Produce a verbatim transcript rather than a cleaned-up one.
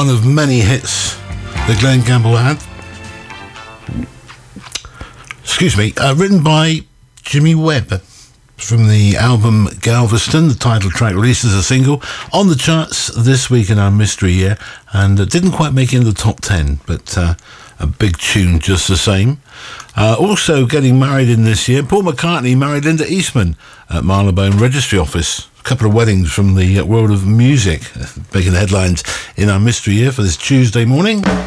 one of many hits that Glenn Campbell had. Excuse me, uh, written by Jimmy Webb from the album Galveston. The title track released as a single on the charts this week in our mystery year, and it didn't quite make it in the top ten, but uh, a big tune just the same. Uh, also getting married in this year, Paul McCartney married Linda Eastman at Marylebone Registry Office. A couple of weddings from the world of music making headlines in our mystery year for this Tuesday morning.